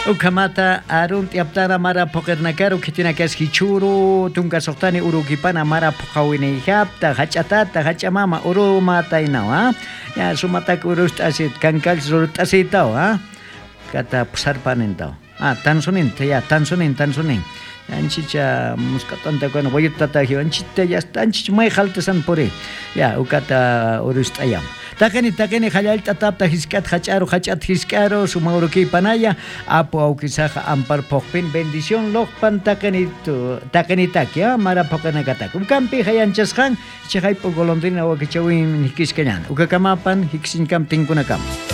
Ukamata arun tiaptara mara pokernakaru kitinakas hichuru tunka soktani urukipana mara pokawini hapta hachatata hachamama urumata inawa ya sumatak urust asit kankal surut asitaw kata sarpanentaw tansunin tansunin anchicha muskatanta kono boyutata hi anchita ya anchich may khaltasan pore ya ukata urust ayam takani halal tatapta hiskat hachat hiskaro sumauruki panaya apo aukisaja ampar pokpin bendición lokpan takani takya mara pokana katak kampi hayanchas khan chhay po golondrina o kichawin hikiskanyan ukakamapan hiksin kam tingkunakam